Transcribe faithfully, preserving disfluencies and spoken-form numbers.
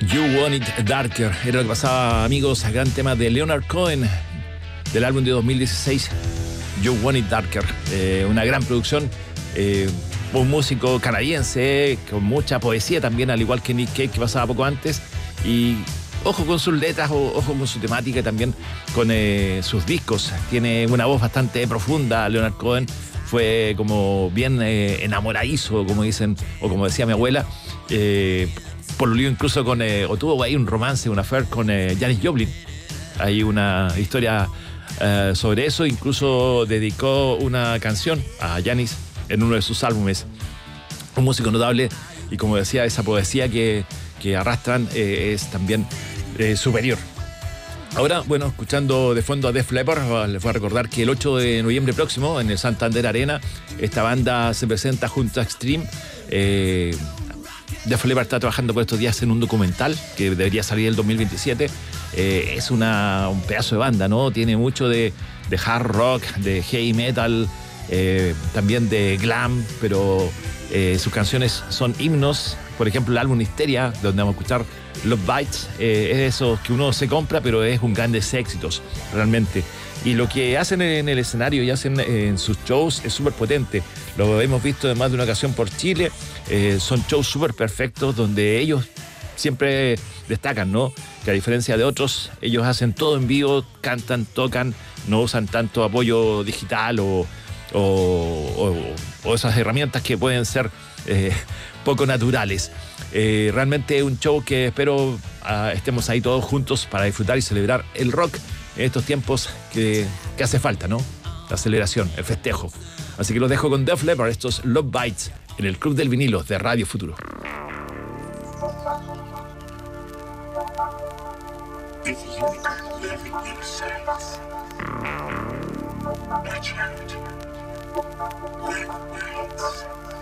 You Want It Darker era lo que pasaba, amigos, gran tema de Leonard Cohen del álbum de dos mil dieciséis, You Want It Darker, eh, una gran producción, eh, un músico canadiense con mucha poesía también, al igual que Nick Cave, que pasaba poco antes, y ojo con sus letras, ojo con su temática y también con eh, sus discos. Tiene una voz bastante profunda. Leonard Cohen fue como bien eh, enamoradizo, como dicen, o como decía mi abuela, eh, pololeó incluso con, eh, o tuvo ahí un romance, un affair con eh, Janis Joplin. Hay una historia eh, sobre eso, incluso dedicó una canción a Janis en uno de sus álbumes. Un músico notable, y como decía, esa poesía que, que arrastran eh, es también eh, superior. Ahora, bueno, escuchando de fondo a Def Leppard, les voy a recordar que el ocho de noviembre próximo, en el Santander Arena, esta banda se presenta junto a Extreme. Eh, Def Leppard está trabajando por estos días en un documental que debería salir el dos mil veintisiete. Eh, es una, un pedazo de banda, ¿no? Tiene mucho de, de hard rock, de heavy metal, eh, también de glam, pero eh, sus canciones son himnos. Por ejemplo, el álbum Histeria, donde vamos a escuchar Love Bites, eh, es eso que uno se compra, pero es un grandes éxitos, realmente. Y lo que hacen en el escenario y hacen en sus shows es súper potente. Lo hemos visto en más de una ocasión por Chile. Eh, son shows súper perfectos donde ellos siempre destacan, ¿no? Que a diferencia de otros, ellos hacen todo en vivo, cantan, tocan, no usan tanto apoyo digital o, o, o, o esas herramientas que pueden ser eh, poco naturales. Eh, realmente es un show que espero uh, estemos ahí todos juntos para disfrutar y celebrar el rock en estos tiempos que, que hace falta, ¿no? La celebración, el festejo. Así que los dejo con Def Leppard, estos Love Bites, en el Club del Vinilo de Radio Futuro. If you could live in your sights, watch out, black nights.